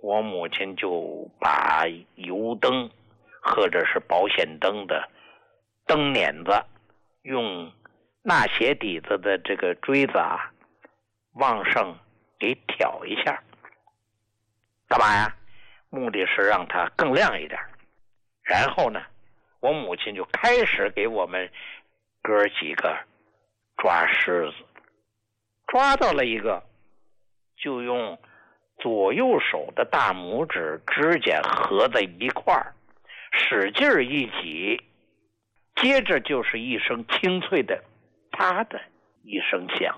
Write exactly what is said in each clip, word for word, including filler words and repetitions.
我母亲就把油灯或者是保险灯的灯捻子用纳鞋底子的这个锥子啊往上给挑一下，干嘛呀？目的是让它更亮一点。然后呢，我母亲就开始给我们哥几个抓狮子，抓到了一个，就用左右手的大拇指指甲合在一块儿，使劲儿一挤，接着就是一声清脆的啪的一声响，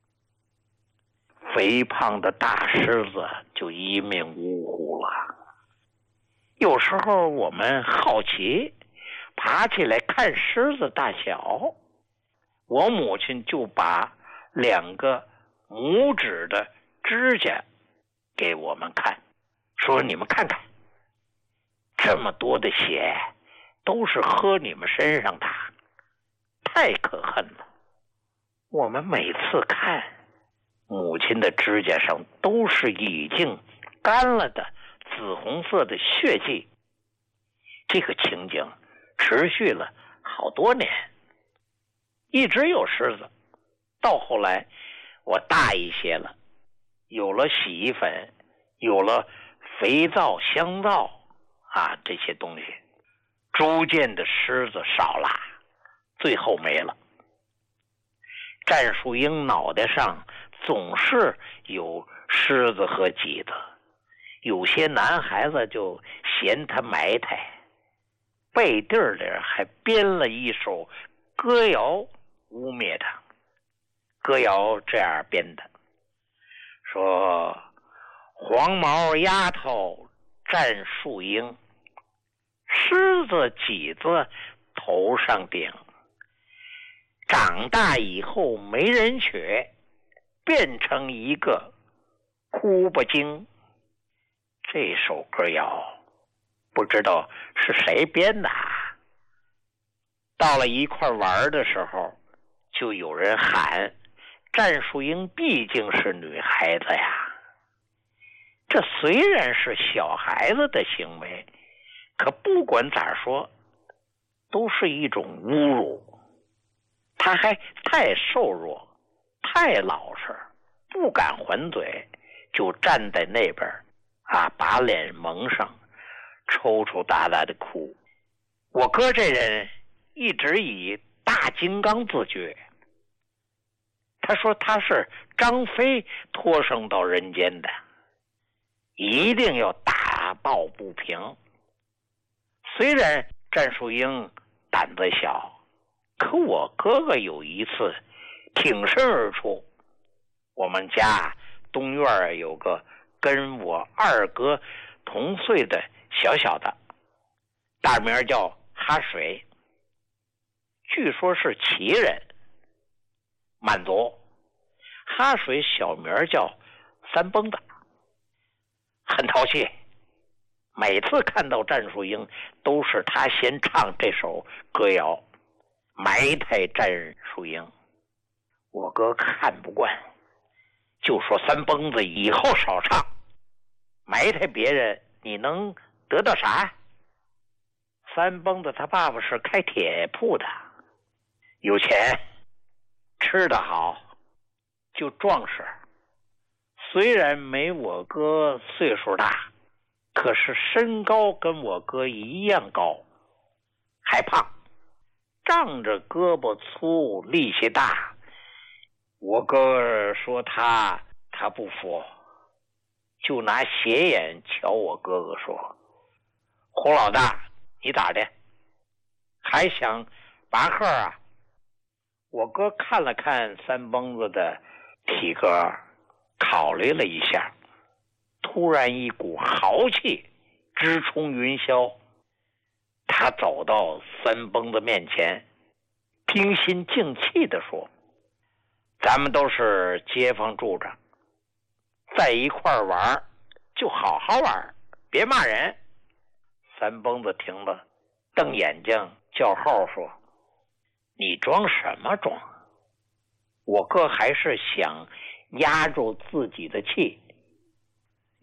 肥胖的大狮子就一命呜呼了。有时候我们好奇，爬起来看狮子大小，我母亲就把两个拇指的指甲给我们看，说你们看看，这么多的血都是喝你们身上的，太可恨了。我们每次看，母亲的指甲上都是已经干了的紫红色的血迹。这个情景持续了好多年，一直有狮子。到后来我大一些了，有了洗衣粉，有了肥皂、香皂啊这些东西，逐渐的狮子少了，最后没了。战树英脑袋上总是有狮子和麂子，有些男孩子就嫌他埋汰，背地里还编了一首歌谣污蔑他。歌谣这样编的，说黄毛丫头战树英，狮子麂子头上顶，长大以后没人娶，变成一个哭不精。这首歌谣不知道是谁编的，到了一块玩的时候，就有人喊战树英毕竟是女孩子呀。这虽然是小孩子的行为，可不管咋说都是一种侮辱。他还太瘦弱，太老实，不敢还嘴，就站在那边啊，把脸蒙上，抽抽搭搭的哭。我哥这人一直以大金刚自居，他说他是张飞托生到人间的，一定要打抱不平。虽然战树英胆子小，可我哥哥有一次挺身而出。我们家东院有个跟我二哥同岁的小小的，大名叫哈水，据说是齐人，满族。哈水小名叫三蹦子，很淘气。每次看到战树英，都是他先唱这首歌谣，埋汰战树英。我哥看不惯，就说三蹦子以后少唱，埋汰别人你能得到啥？三蹦子他爸爸是开铁铺的，有钱，吃得好，就壮实。虽然没我哥岁数大，可是身高跟我哥一样高，还胖，仗着胳膊粗力气大。我哥说他他不服，就拿斜眼瞧我哥哥说，胡老大你咋的，还想拔河啊？我哥看了看三蹦子的体格，考虑了一下，突然一股豪气直冲云霄。他走到三蹦子面前，平心静气地说，咱们都是街坊住着，在一块玩就好好玩，别骂人。三蹦子听了瞪眼睛叫号说，你装什么装？我哥还是想压住自己的气，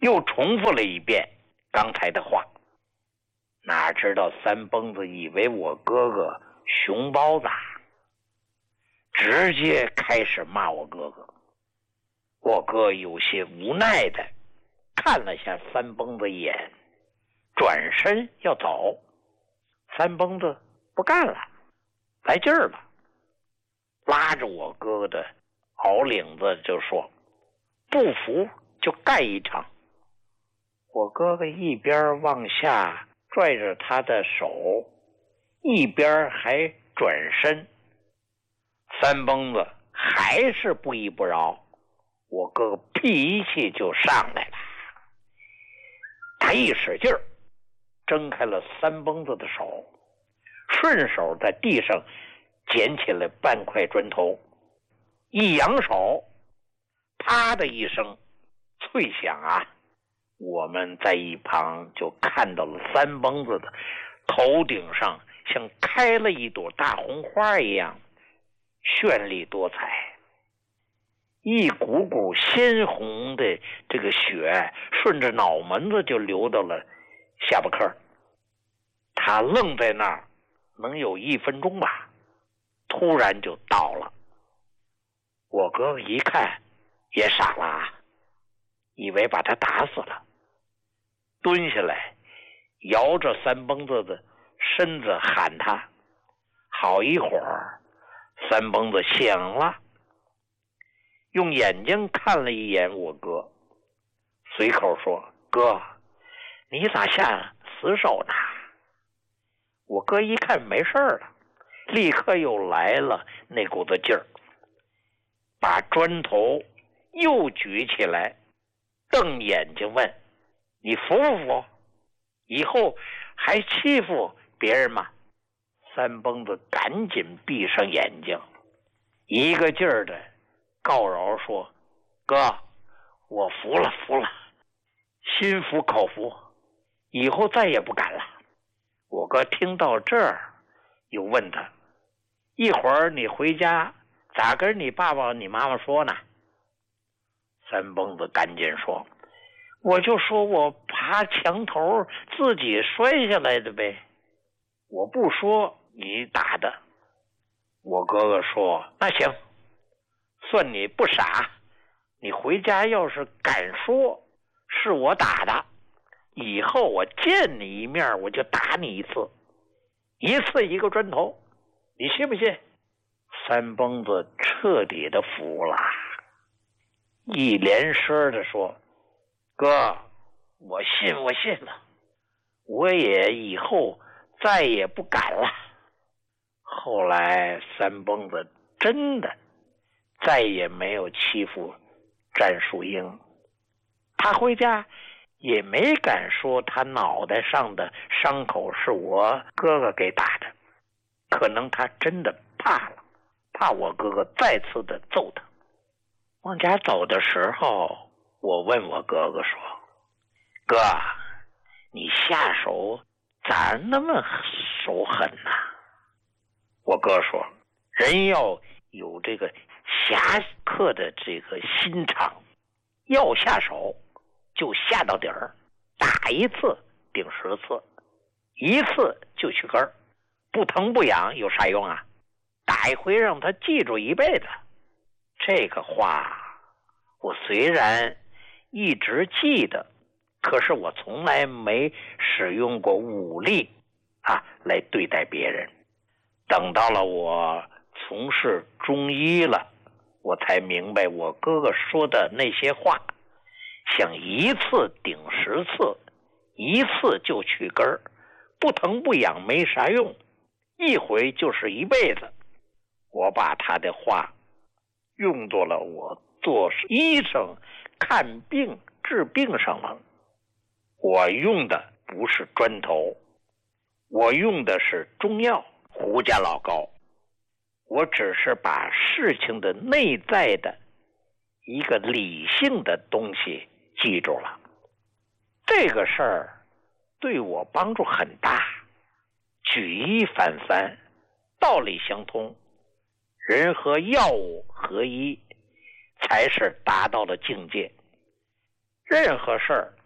又重复了一遍刚才的话。哪知道三蹦子以为我哥哥熊包子，直接开始骂我哥哥。我哥有些无奈的看了下三蹦子一眼，转身要走。三蹦子不干了，来劲儿了，拉着我哥哥的袄领子就说：“不服就干一场。”我哥哥一边往下拽着他的手，一边还转身。三蹦子还是不依不饶，我哥哥脾气就上来了。他一使劲儿挣开了三蹦子的手，顺手在地上捡起了半块砖头，一扬手，啪的一声脆响啊！我们在一旁就看到了三蹦子的头顶上像开了一朵大红花一样绚丽多彩，一股股鲜红的这个血顺着脑门子就流到了下巴颏。他愣在那儿能有一分钟吧，突然就倒了。我哥哥一看也傻了啊，以为把他打死了，蹲下来摇着三蹦子的身子喊他。好一会儿三蹦子醒了，用眼睛看了一眼我哥，随口说：“哥，你咋下死手呢？”我哥一看没事了，立刻又来了那股子劲儿，把砖头又举起来，瞪眼睛问：“你服不服？以后还欺负别人吗？”三蹦子赶紧闭上眼睛，一个劲儿的告饶说：“哥，我服了服了，心服口服，以后再也不敢了。”我哥听到这儿又问他：“一会儿你回家咋跟你爸爸你妈妈说呢？”三蹦子赶紧说：“我就说我爬墙头自己摔下来的呗，我不说你打的。”我哥哥说：“那行，算你不傻，你回家要是敢说是我打的，以后我见你一面我就打你一次，一次一个砖头，你信不信？”三蹦子彻底的服了，一连声的说：“哥，我信我信了，我也以后再也不敢了。”后来三蹦子真的再也没有欺负战树英，他回家也没敢说他脑袋上的伤口是我哥哥给打的，可能他真的怕了，怕我哥哥再次的揍他。往家走的时候，我问我哥哥说：“哥，你下手咋那么手狠呢？”我哥说：“人要有这个侠客的这个心肠，要下手就下到底儿，打一次顶十次，一次就去根儿，不疼不痒有啥用啊？打一回让他记住一辈子。”这个话我虽然一直记得，可是我从来没使用过武力啊来对待别人。等到了我从事中医了，我才明白我哥哥说的那些话，想一次顶十次，一次就去根儿，不疼不痒没啥用，一回就是一辈子。我把他的话用作了我做医生看病治病上了。我用的不是砖头，我用的是中药胡家老膏，我只是把事情的内在的一个理性的东西记住了。这个事儿对我帮助很大，举一反三，道理相通，人和药物合一，才是达到了境界。任何事儿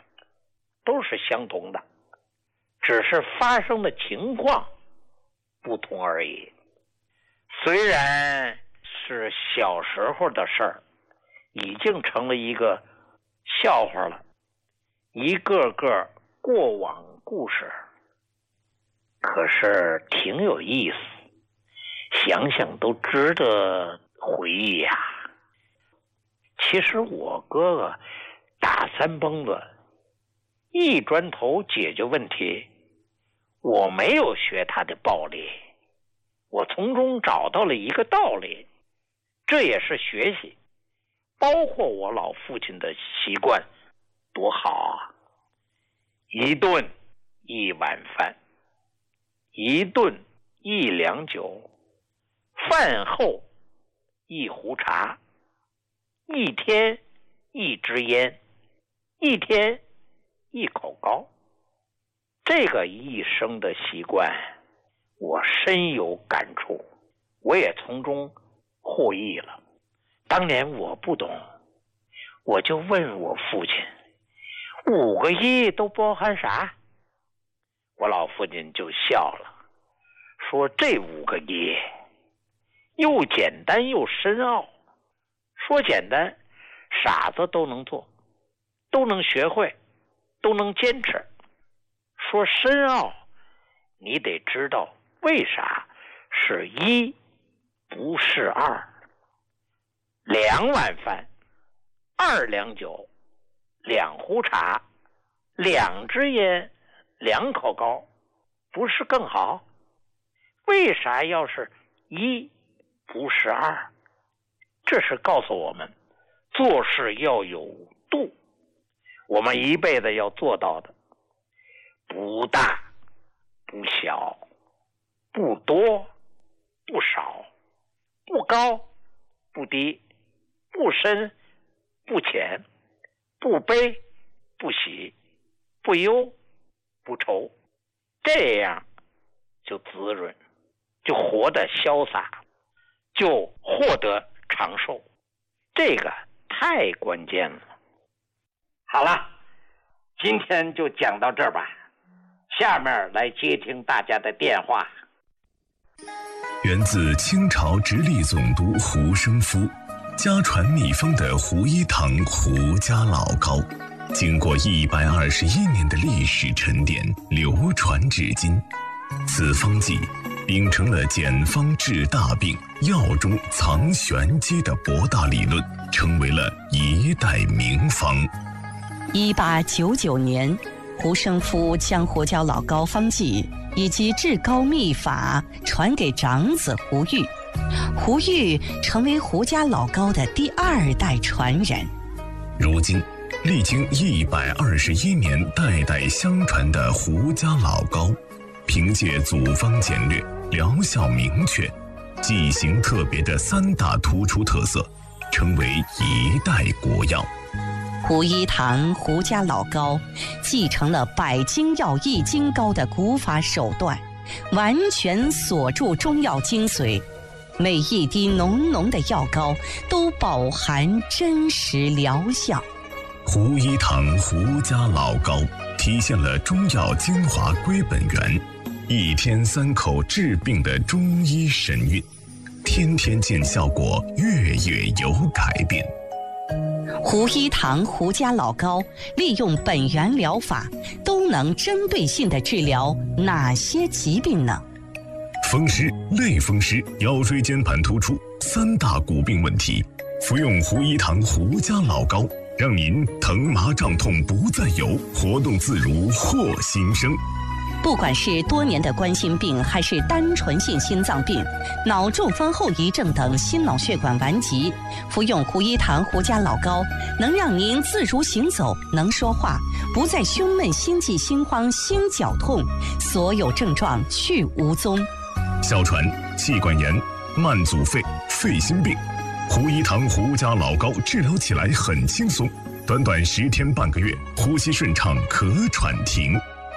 都是相同的，只是发生的情况不同而已。虽然是小时候的事儿，已经成了一个笑话了，一个个过往故事，可是挺有意思，想想都值得回忆呀、啊。其实我哥哥打三蹦子，一砖头解决问题，我没有学他的暴力，我从中找到了一个道理，这也是学习，包括我老父亲的习惯，多好啊！一顿一碗饭，一顿一两酒，饭后一壶茶，一天一支烟，一天一口糕。这个一生的习惯我深有感触，我也从中获益了。当年我不懂，我就问我父亲，五个亿都包含啥？我老父亲就笑了，说这五个亿又简单又深奥。说简单，傻子都能做，都能学会，都能坚持。说深奥，你得知道为啥是一不是二。两碗饭，二两酒，两壶茶，两支烟，两口糕，不是更好？为啥要是一不是二？这是告诉我们做事要有度，我们一辈子要做到的，不大不小，不多不少，不高不低，不深不浅，不悲不喜，不忧不愁，这样就滋润，就活得潇洒，就获得长寿，这个太关键了。好了，今天就讲到这儿吧，下面来接听大家的电话。 源自清朝直隶总督胡生夫家传秘方的胡一堂胡家老膏，经过一百二十一年的历史沉淀，流传至今。此方剂秉承了简方治大病、药中藏玄机的博大理论，成为了一代名方。 一八九九年，胡生夫将胡椒老膏方剂以及治膏秘法传给长子胡玉，胡玉成为胡家老膏的第二代传人。 如今历经一百二十一年代代相传的胡家老膏，凭借组方简略、疗效明确、剂型特别的三大突出特色，成为一代国药。 胡一堂胡家老膏继承了百精药一精膏的古法手段，完全锁住中药精髓，每一滴浓浓的药膏都饱含真实疗效。 胡一堂胡家老膏体现了中药精华归本源，一天三口治病的中医神韵，天天见效果，月月有改变。 胡一堂胡家老膏利用本源疗法，都能针对性地治疗哪些疾病呢？ 风湿、类风湿、腰椎间盘突出三大骨病问题，服用胡一堂胡家老膏，让您疼麻胀痛不再有，活动自如获新生。 不管是多年的冠心病，还是单纯性心脏病、脑中风后遗症等心脑血管顽疾，服用胡一堂胡家老膏，能让您自如行走，能说话，不再胸闷、心悸、心慌、心绞痛，所有症状去无踪。 哮喘、气管炎、慢阻肺、肺心病，胡一堂胡家老膏治疗起来很轻松，短短十天半个月，呼吸顺畅，咳喘停。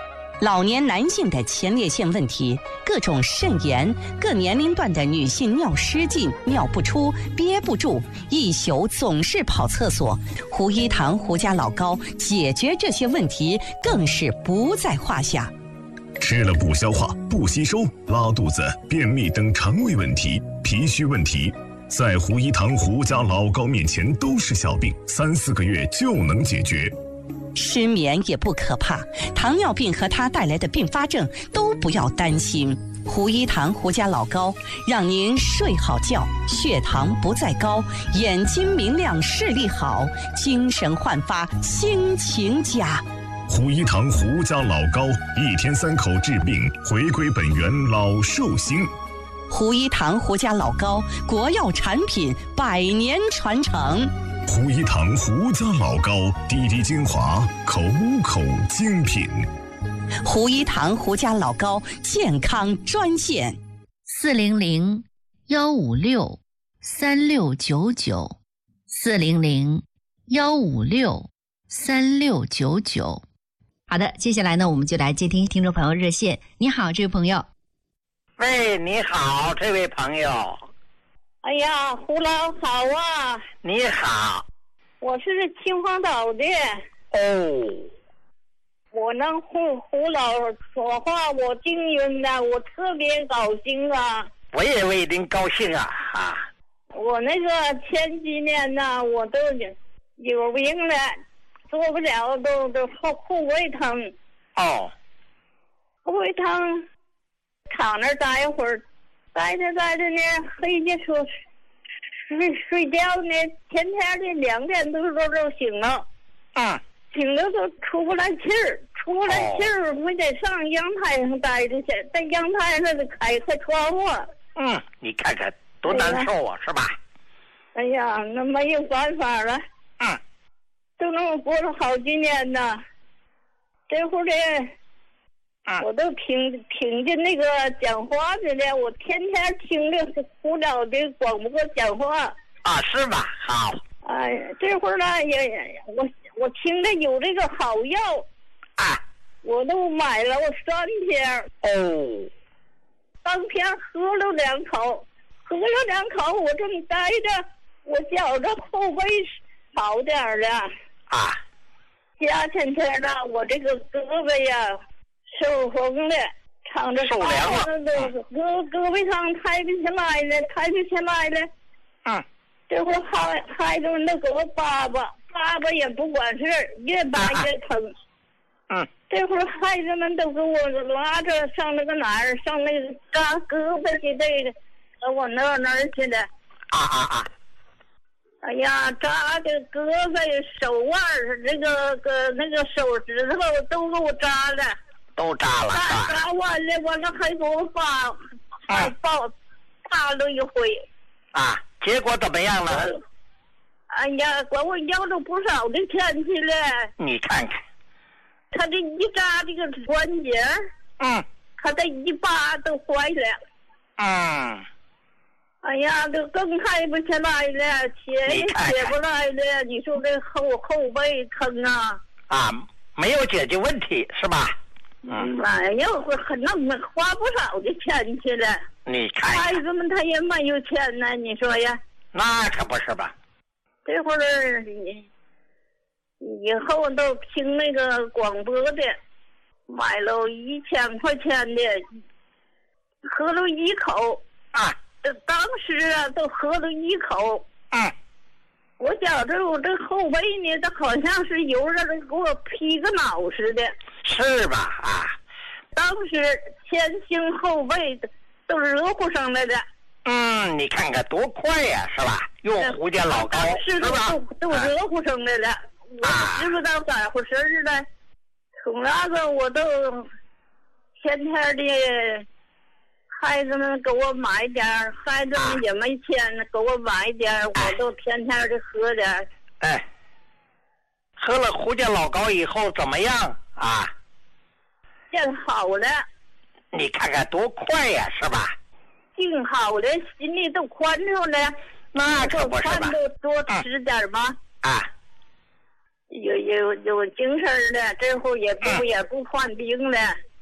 老年男性的前列腺问题、各种肾炎、各年龄段的女性尿失禁、尿不出、憋不住、一宿总是跑厕所，胡一堂胡家老高解决这些问题更是不在话下。 吃了不消化、不吸收、拉肚子、便秘等肠胃问题、脾虚问题，在胡一堂胡家老高面前都是小病，三四个月就能解决。 失眠也不可怕，糖尿病和它带来的并发症都不要担心。胡一堂胡家老高让您睡好觉，血糖不再高，眼睛明亮，视力好，精神焕发，心情佳。 胡一堂胡家老高，一天三口治病，回归本源，老寿星。 胡一堂胡家老高，国药产品，百年传承。 胡一堂胡家老高，滴滴精华，口口精品。 胡一堂胡家老高健康专线： 四零零幺五六三六九九，四零零幺五六三六九九。好的，接下来呢，我们就来接听听众朋友热线。你好，这位朋友。 喂，你好，这位朋友。 哎呀，胡老好啊！ 你好， 我是秦皇岛的。 哦， 我能胡胡老说话，我幸运的，我特别高兴啊！ 我也为您高兴啊！啊， 我那个前几年呢，我都有病了，做不了，都都后后胃疼。 哦， 后胃疼，躺那儿待一会儿。待着待着呢，黑家说睡睡觉呢，天天的两点多钟就醒了， 嗯， 醒了都出不来气儿，出不来气儿，我、哦、得上阳台上待着去，在阳台上得开开窗户。 嗯，你看看多难受啊，哎、是吧？ 哎呀，那没有办法了。 嗯， 都那么过了好几年呢，这会儿的。我都听听见那个讲话去了，我天天听着胡老的广播讲话啊，是吧？好， 哎，这会儿呢也我我听着有这个好药啊， 我都买了，我三天哦， 当天喝了两口，喝了两口，我这么待着，我觉着后背好点了啊， 加前天呢，我这个胳膊呀。受风了，唱着受凉了， 胳胳膊上抬不起来了，抬不起来了。 嗯， 这会孩孩子们都给我扒扒，扒扒也不管事，越扒越疼。 嗯， 这会孩子们都给我拉着上那个哪儿，上那个扎胳膊去这个，到我那那儿去了。 啊啊啊！ 哎呀，扎的胳膊、手腕这个个那个手指头都给我扎了。 都扎了， 扎扎完了，完了还给我发，还抱打了一回。 啊，结果怎么样了？ 哎呀，管我要了不少的钱去了。 你看看， 他这一扎这个关节， 嗯， 他这一扒都坏了。 嗯。 哎呀，都更抬不起来了，起也起不来了。你说这后后背疼啊？ 啊，没有解决问题是吧？ 嗯，哎呀，我那么花不少的钱去了。 你看， 孩子们他也没有钱呢，你说呀？ 那可不是吧？ 这会儿以以后都听那个广播的，买了一千块钱的，喝了一口啊， 当时啊都喝了一口。 嗯， 我觉着我这后背呢，这好像是有人给我劈个脑似的。 是吧？啊， 当时前胸后背都热乎上来的。 嗯，你看看多快呀，是吧？用胡家老高， 是吧？都都热乎上来了， 啊、 我知不知道咋回事呢？从那个我都天天的，孩子们给我买点，孩子们也没钱，啊、给我买点，我都天天的喝点。 哎，喝了胡家老高以后怎么样啊？ 变好了。 你看看多快呀，是吧？ 病好了，心里都宽敞了。 那可不是吧？ 多吃点吧。 啊。 有有有精神了，这会也不、嗯、也不患病了。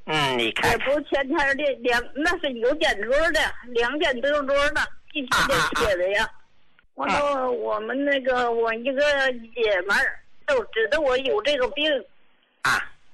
嗯，你看也不天天的两，那是有点多的，两点多多的，一天天贴的呀。完了、啊，我们那个我一个姐们儿都知道我有这个病， 啊，